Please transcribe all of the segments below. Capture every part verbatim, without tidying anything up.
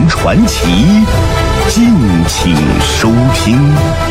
传奇，敬请收听。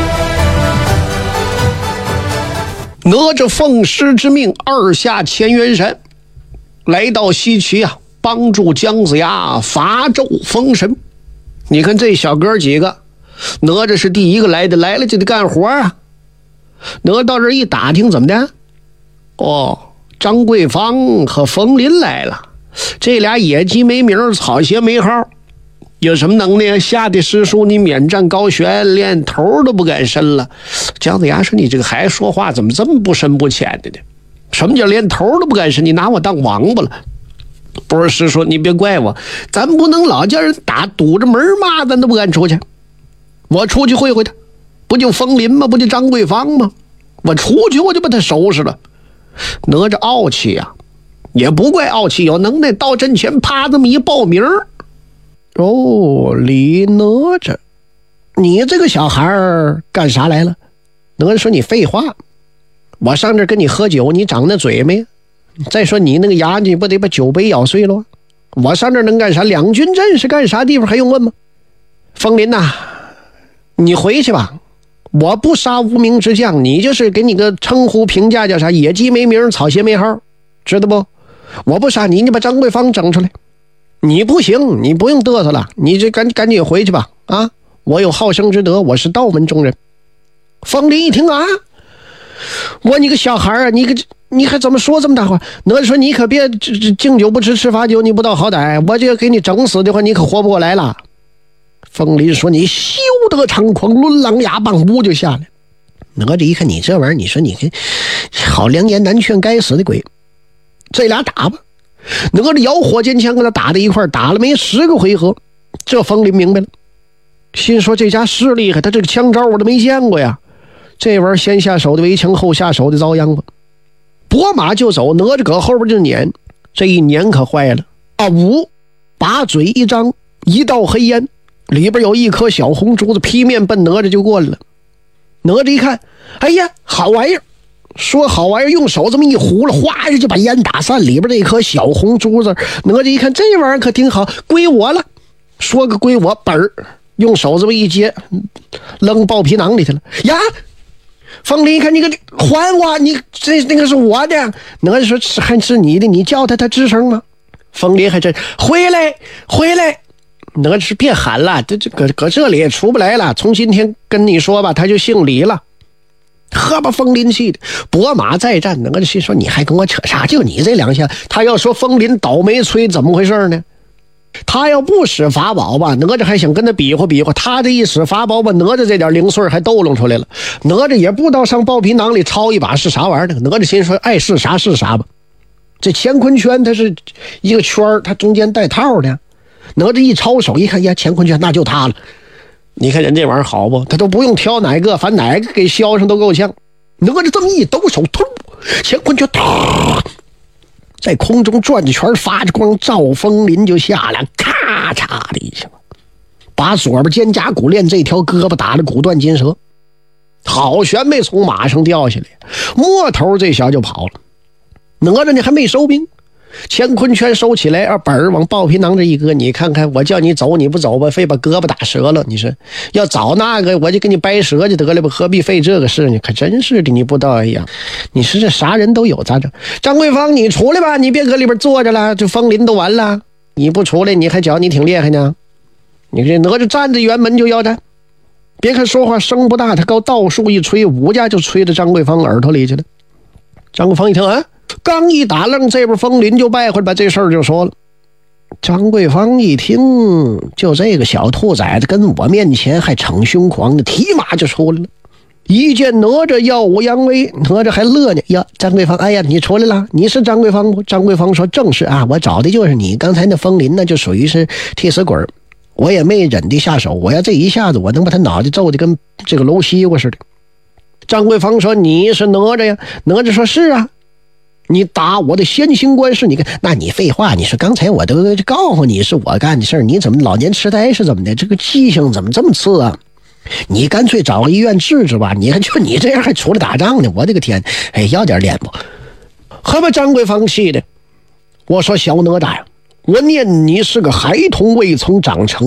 哪吒奉师之命，二下乾元山，来到西岐啊，帮助姜子牙伐纣封神。你看这小哥几个，哪吒是第一个来的，来了就得干活啊。哪吒到这一打听，怎么的？哦，张桂芳和冯林来了，这俩野鸡没名，草鞋没号，有什么能耐？下的师叔你免战高悬，连头都不敢伸了。姜子牙说：“你这个孩子说话怎么这么不深不浅的呢？什么叫连头都不敢伸？你拿我当王八了？”不是师叔，你别怪我，咱不能老叫人打堵着门骂，咱都不敢出去。我出去会会他，不就冯林吗？不就张桂芳吗？我出去我就把他收拾了。哪吒傲气呀、啊，也不怪傲气，有能耐到阵前啪这么一报名。哦，李哪吒，你这个小孩干啥来了？哪吒说：“你废话，我上这跟你喝酒，你长那嘴没？再说你那个牙，你不得把酒杯咬碎了？我上这能干啥？两军阵是干啥地方还用问吗？冯林呐、啊，你回去吧。我不杀无名之将，你就是给你个称呼评价叫啥？野鸡没名，草鞋没号，知道不？我不杀你，你把张桂芳整出来。你不行，你不用嘚瑟了，你这赶赶紧回去吧。啊，我有好生之德，我是道门中人。”冯林一听啊，我你个小孩啊，你个你还怎么说这么大话？哪吒说：“你可别敬酒不吃吃罚酒，你不到好歹，我就要给你整死的话，你可活不过来了。”冯林说：“你休得猖狂，抡狼牙棒，呜就下来。”哪吒一看你这玩意儿，你说你跟好良言难劝，该死的鬼！这俩打吧。哪吒摇火尖枪跟他打在一块，打了没十个回合，这冯林明白了，心说这家是厉害，他这个枪招我都没见过呀。这玩意儿先下手的为强，后下手的遭殃吧。拨马就走，哪吒搁后边就撵，这一撵可坏了啊！五把嘴一张，一道黑烟，里边有一颗小红珠子，劈面奔哪吒就过来了。哪吒一看，哎呀，好玩意儿！说好玩意儿，用手这么一糊了，哗就把烟打散，里边这颗小红珠子，哪吒一看这玩意儿可挺好，归我了。说个归我，本儿用手这么一接，扔包皮囊里去了呀！冯林一看，你个还我，你这那个是我的。哪吒说：“是还是你的？你叫他他吱声吗？”冯林还真回来回来。哪吒别喊了，这这搁搁这里也出不来了。从今天跟你说吧，他就姓李了。喝把冯林气的，拨马再战。哪吒心说：“你还跟我扯啥？就你这两下。”他要说冯林倒霉催，怎么回事呢？他要不使法宝吧，哪吒还想跟他比划比划，他这一使法宝吧，哪吒这点零碎还逗弄出来了。哪吒也不知道上包皮囊里抄一把是啥玩意儿，哪吒心说：“爱是啥是啥吧。”这乾坤圈它是一个圈，它中间带套的。哪吒一抄手一看呀，乾坤圈那就他了。你看人这玩意儿好不？他都不用挑哪个，反正哪个给削上都够呛。哪吒这么一抖手，突，乾坤圈在空中转着圈，发着光，赵风林就下来，咔嚓的一下，把左边肩胛骨链这条胳膊打得骨断筋折，好悬没从马上掉下来，摸头这小就跑了。哪吒你还没收兵，乾坤圈收起来，而本儿往包皮囊这一搁，你看看我叫你走你不走吧，非把胳膊打折了。你说要找那个我就给你掰折就得了吧，何必费这个事呢？可真是的，你不知道。哎呀，你说这啥人都有咋整？张桂芳你出来吧，你别搁里边坐着了，这风林都完了，你不出来你还觉你挺厉害呢。你这哪吒站着辕门就要战，别看说话声不大，他高倒数一吹，五家就吹到张桂芳耳朵里去了。张桂芳一听啊，刚一打愣，这边风林就败坏，把这事儿就说了。张桂芳一听，就这个小兔崽子跟我面前还逞凶狂的，提马就出来了。一见哪吒耀武扬威，哪吒还乐呢。呀，张桂芳，哎呀，你出来了，你是张桂芳不？张桂芳说：“正是啊，我找的就是你。刚才那风林呢，就属于是替死鬼，我也没忍地下手。我要这一下子，我能把他脑袋揍得跟这个楼西瓜似的。”张桂芳说：“你是哪吒呀？”哪吒说：“是啊。”你打我的先行官事，你看，那你废话，你说刚才我都告诉你是我干的事儿，你怎么老年痴呆是怎么的？这个记性怎么这么次啊？你干脆找个医院治治吧，你看就你这样还出来打仗呢，我的个天！哎，要点脸不？还把张桂芳气的，我说小哪吒呀，我念你是个孩童未曾长成。